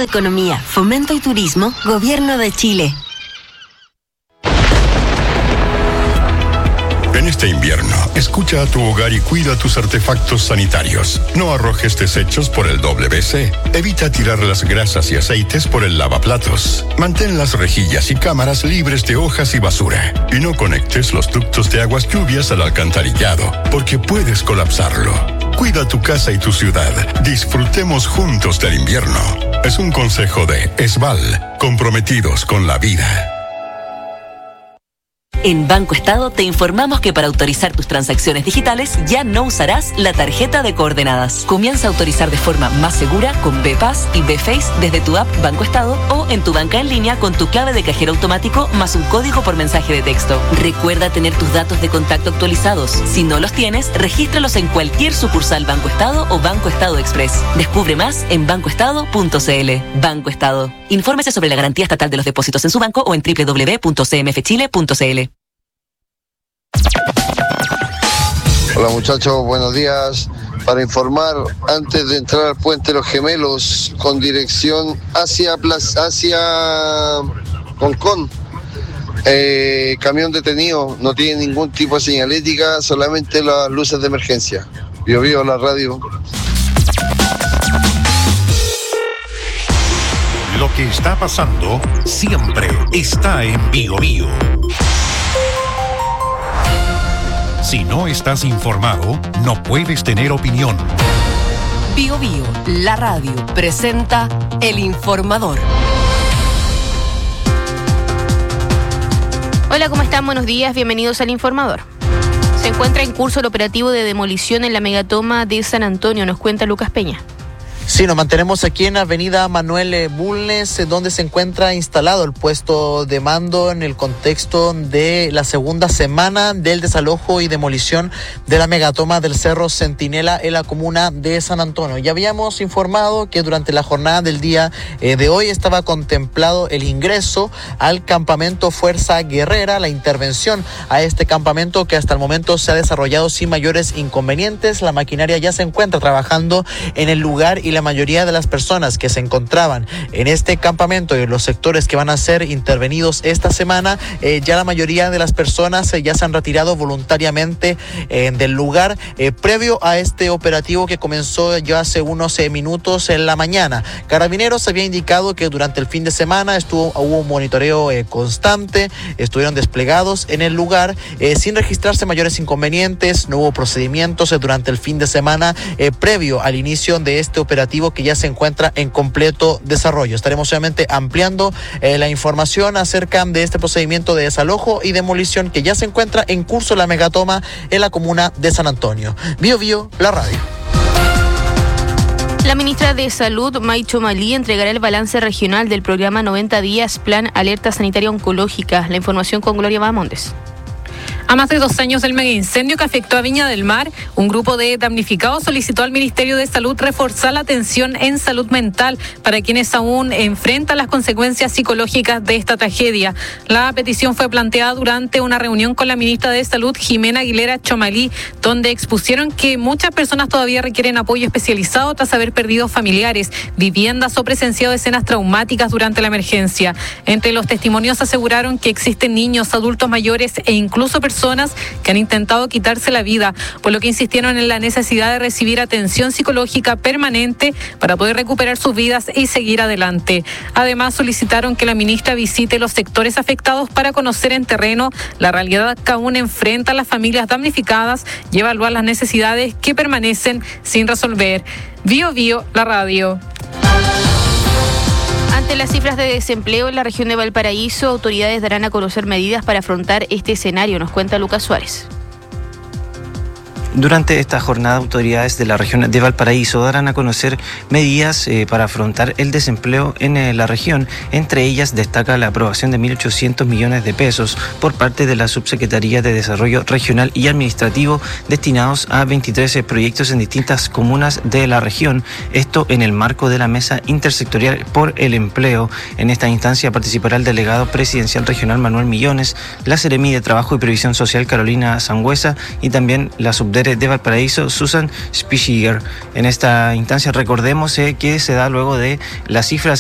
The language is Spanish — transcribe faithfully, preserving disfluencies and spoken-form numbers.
de Economía, Fomento y Turismo, Gobierno de Chile. En este invierno, escucha a tu hogar y cuida tus artefactos sanitarios. No arrojes desechos por el doble C. Evita tirar las grasas y aceites por el lavaplatos. Mantén las rejillas y cámaras libres de hojas y basura. Y no conectes los ductos de aguas lluvias al alcantarillado, porque puedes colapsarlo. Cuida tu casa y tu ciudad. Disfrutemos juntos del invierno. Es un consejo de ESVAL, comprometidos con la vida. En Banco Estado te informamos que para autorizar tus transacciones digitales ya no usarás la tarjeta de coordenadas. Comienza a autorizar de forma más segura con B-Pass y B-Face desde tu app Banco Estado o en tu banca en línea con tu clave de cajero automático más un código por mensaje de texto. Recuerda tener tus datos de contacto actualizados. Si no los tienes, regístralos en cualquier sucursal Banco Estado o Banco Estado Express. Descubre más en banco estado punto c l. Banco Estado. Infórmese sobre la garantía estatal de los depósitos en su banco o en doble u doble u doble u punto c m f chile punto c l. Hola muchachos, buenos días. Para informar, antes de entrar al Puente Los Gemelos con dirección hacia Plaza, hacia Concón, eh, camión detenido, no tiene ningún tipo de señalética, solamente las luces de emergencia. Bio Bio, la radio. Lo que está pasando siempre está en Bio Bio. Si no estás informado, no puedes tener opinión. Bio Bio, la radio, presenta El Informador. Hola, ¿cómo están? Buenos días, bienvenidos al Informador. Se encuentra en curso el operativo de demolición en la megatoma de San Antonio, nos cuenta Lucas Peña. Sí, nos mantenemos aquí en Avenida Manuel Bulnes, donde se encuentra instalado el puesto de mando en el contexto de la segunda semana del desalojo y demolición de la megatoma del Cerro Centinela en la comuna de San Antonio. Ya habíamos informado que durante la jornada del día eh, de hoy estaba contemplado el ingreso al campamento Fuerza Guerrera, la intervención a este campamento que hasta el momento se ha desarrollado sin mayores inconvenientes. La maquinaria ya se encuentra trabajando en el lugar y la mayoría de las personas que se encontraban en este campamento y en los sectores que van a ser intervenidos esta semana, eh, ya la mayoría de las personas eh, ya se han retirado voluntariamente eh, del lugar eh, previo a este operativo que comenzó ya hace unos eh, minutos en la mañana. Carabineros había indicado que durante el fin de semana estuvo, hubo un monitoreo eh, constante, estuvieron desplegados en el lugar eh, sin registrarse mayores inconvenientes, no hubo procedimientos eh, durante el fin de semana eh, previo al inicio de este operativo que ya se encuentra en completo desarrollo. Estaremos obviamente ampliando eh, la información acerca de este procedimiento de desalojo y demolición que ya se encuentra en curso la megatoma en la comuna de San Antonio. Bio Bio, la radio. La ministra de Salud, May Chomalí, entregará el balance regional del programa noventa días Plan Alerta Sanitaria Oncológica. La información con Gloria Bahamondes. A más de dos años del megaincendio que afectó a Viña del Mar, un grupo de damnificados solicitó al Ministerio de Salud reforzar la atención en salud mental para quienes aún enfrentan las consecuencias psicológicas de esta tragedia. La petición fue planteada durante una reunión con la ministra de Salud, Jimena Aguilera Chomalí, donde expusieron que muchas personas todavía requieren apoyo especializado tras haber perdido familiares, viviendas o presenciado escenas traumáticas durante la emergencia. Entre los testimonios aseguraron que existen niños, adultos mayores e incluso personas que han intentado quitarse la vida, por lo que insistieron en la necesidad de recibir atención psicológica permanente para poder recuperar sus vidas y seguir adelante. Además, solicitaron que la ministra visite los sectores afectados para conocer en terreno la realidad que aún enfrentan las familias damnificadas y evaluar las necesidades que permanecen sin resolver. Bio Bio, la radio. Ante las cifras de desempleo en la región de Valparaíso, autoridades darán a conocer medidas para afrontar este escenario, nos cuenta Lucas Suárez. Durante esta jornada, autoridades de la región de Valparaíso darán a conocer medidas eh, para afrontar el desempleo en eh, la región. Entre ellas destaca la aprobación de mil ochocientos millones de pesos por parte de la Subsecretaría de Desarrollo Regional y Administrativo destinados a veintitrés proyectos en distintas comunas de la región. Esto en el marco de la Mesa Intersectorial por el Empleo. En esta instancia participará el delegado presidencial regional Manuel Millones, la Seremi de Trabajo y Previsión Social Carolina Sangüesa y también la subdere de Valparaíso, Susan Spichiger. En esta instancia recordemos eh, que se da luego de las cifras